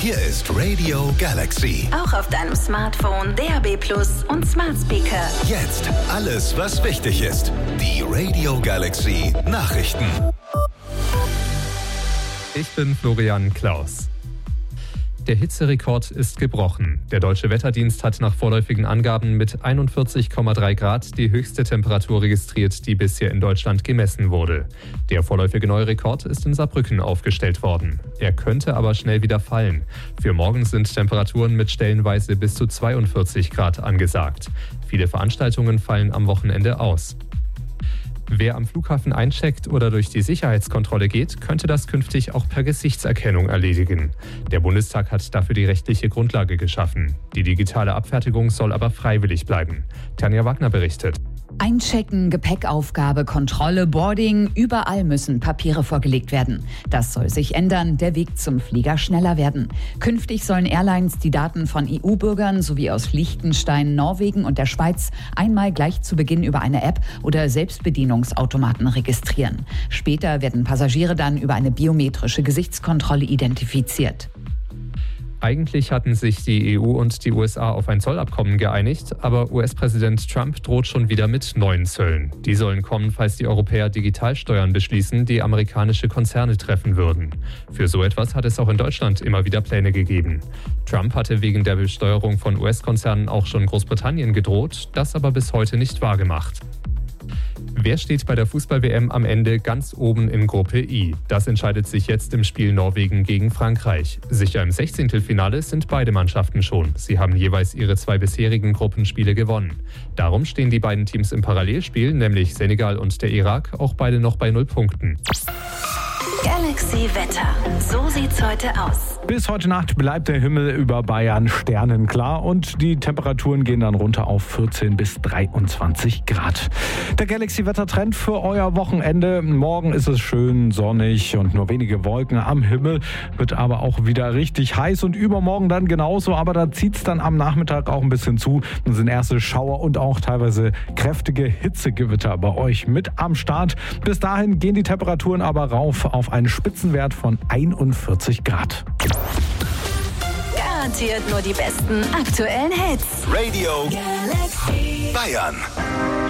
Hier ist Radio Galaxy. Auch auf deinem Smartphone, DAB+ und Smart Speaker. Jetzt alles, was wichtig ist. Die Radio Galaxy Nachrichten. Ich bin Florian Klaus. Der Hitzerekord ist gebrochen. Der Deutsche Wetterdienst hat nach vorläufigen Angaben mit 41,3 Grad die höchste Temperatur registriert, die bisher in Deutschland gemessen wurde. Der vorläufige neue Rekord ist in Saarbrücken aufgestellt worden. Er könnte aber schnell wieder fallen. Für morgen sind Temperaturen mit stellenweise bis zu 42 Grad angesagt. Viele Veranstaltungen fallen am Wochenende aus. Wer am Flughafen eincheckt oder durch die Sicherheitskontrolle geht, könnte das künftig auch per Gesichtserkennung erledigen. Der Bundestag hat dafür die rechtliche Grundlage geschaffen. Die digitale Abfertigung soll aber freiwillig bleiben. Tanja Wagner berichtet. Einchecken, Gepäckaufgabe, Kontrolle, Boarding, überall müssen Papiere vorgelegt werden. Das soll sich ändern, der Weg zum Flieger schneller werden. Künftig sollen Airlines die Daten von EU-Bürgern sowie aus Liechtenstein, Norwegen und der Schweiz einmal gleich zu Beginn über eine App oder Selbstbedienungsautomaten registrieren. Später werden Passagiere dann über eine biometrische Gesichtskontrolle identifiziert. Eigentlich hatten sich die EU und die USA auf ein Zollabkommen geeinigt, aber US-Präsident Trump droht schon wieder mit neuen Zöllen. Die sollen kommen, falls die Europäer Digitalsteuern beschließen, die amerikanische Konzerne treffen würden. Für so etwas hat es auch in Deutschland immer wieder Pläne gegeben. Trump hatte wegen der Besteuerung von US-Konzernen auch schon Großbritannien gedroht, das aber bis heute nicht wahrgemacht. Wer steht bei der Fußball-WM am Ende ganz oben in Gruppe I? Das entscheidet sich jetzt im Spiel Norwegen gegen Frankreich. Sicher im 16. sind beide Mannschaften schon. Sie haben jeweils ihre 2 bisherigen Gruppenspiele gewonnen. Darum stehen die beiden Teams im Parallelspiel, nämlich Senegal und der Irak, auch beide noch bei 0 Punkten. Galaxy Wetter. So sieht's heute aus. Bis heute Nacht bleibt der Himmel über Bayern sternenklar und die Temperaturen gehen dann runter auf 14 bis 23 Grad. Der Galaxy-Wettertrend für euer Wochenende. Morgen ist es schön sonnig und nur wenige Wolken am Himmel. Wird aber auch wieder richtig heiß und übermorgen dann genauso. Aber da zieht es dann am Nachmittag auch ein bisschen zu. Dann sind erste Schauer und auch teilweise kräftige Hitzegewitter bei euch mit am Start. Bis dahin gehen die Temperaturen aber rauf auf einen Spitzenwert von 41 Grad. Garantiert nur die besten aktuellen Hits. Radio Galaxy Bayern.